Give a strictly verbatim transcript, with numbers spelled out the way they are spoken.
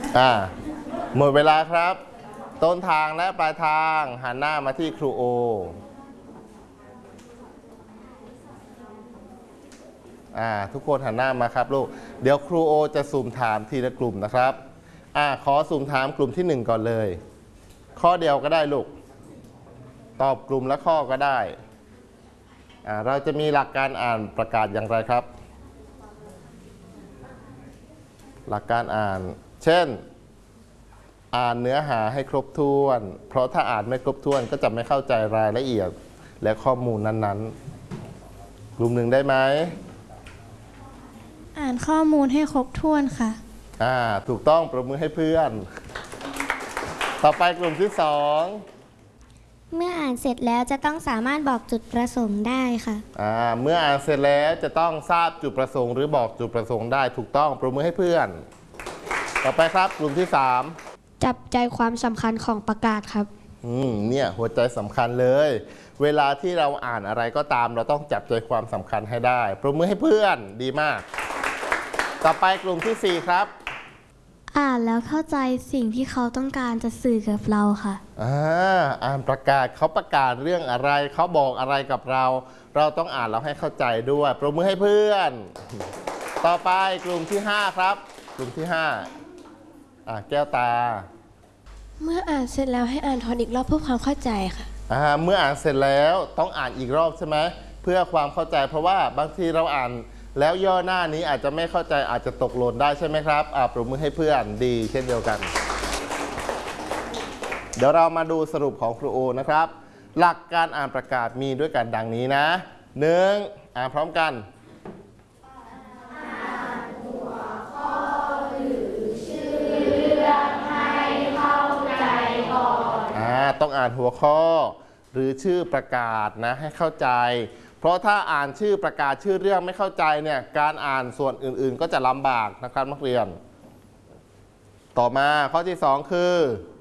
อ่าหมดเวลาครับต้นทางและปลายทางหันหน้ามาที่ครูโออ่าทุกคนหันหน้ามาครับลูกเดี๋ยวครูโอจะสุ่มถามทีละกลุ่มนะครับอ่าขอสุ่มถามกลุ่มที่หนึ่งก่อนเลยข้อเดียวก็ได้ลูกตอบกลุ่มละข้อก็ได้อ่าเราจะมีหลักการอ่านประกาศอย่างไรครับหลักการอ่านเช่นอ่านเนื้อหาให้ครบถ้วนเพราะถ้าอ่านไม่ครบถ้วนก็จะไม่เข้าใจรายละเอียดและข้อมูลนั้นๆกลุ่มหนึ่งได้ไหมอ่านข้อมูลให้ครบถ้วนค่ะอ่าถูกต้องปรบมือให้เพื่อนต่อไปกลุ่มที่สองเมื่ออ่านเสร็จแล้วจะต้องสามารถบอกจุดประสงค์ได้ค่ะอ่าเมื่ออ่านเสร็จแล้วจะต้องทราบจุดประสงค์หรือบอกจุดประสงค์ได้ถูกต้องปรบมือให้เพื่อนต่อไปครับกลุ่มที่สามจับใจความสำคัญของประกาศครับอืมเนี่ยหัวใจสำคัญเลยเวลาที่เราอ่านอะไรก็ตามเราต้องจับใจความสำคัญให้ได้ปรบมือให้เพื่อนดีมากต่อไปกลุ่มที่สี่ครับอ่านแล้วเข้าใจสิ่งที่เขาต้องการจะสื่อกับเราค่ะอ่าอ่านประกาศเขาประกาศเรื่องอะไรเขาบอกอะไรกับเราเราต้องอ่านแล้วให้เข้าใจด้วยปรบมือให้เพื่อนต่อไปกลุ่มที่ห้าครับกลุ่มที่ห้าอ่าแก้วตาเมื่ออ่านเสร็จแล้วให้อ่านทวนอีกรอบเพื่อความเข้าใจค่ะอ่าเมื่ออ่านเสร็จแล้วต้องอ่านอีกรอบใช่ไหมเพื่อความเข้าใจเพราะว่าบางทีเราอ่านแล้วย่อหน้านี้อาจจะไม่เข้าใจอาจจะตกหล่นได้ใช่ไหมครับอ่าปรบมือให้เพื่อนดีเช่นเดียวกันเดี๋ยวเรามาดูสรุปของครูโอนะครับหลักการอ่านประกาศมีด้วยกันดังนี้นะหนึ่งอ่านพร้อมกันต้องอ่านหัวข้อหรือชื่อประกาศนะให้เข้าใจเพราะถ้าอ่านชื่อประกาศชื่อเรื่องไม่เข้าใจเนี่ยการอ่านส่วนอื่นๆก็จะลำบากนะครับนักเรียนต่อมาข้อที่สองคือ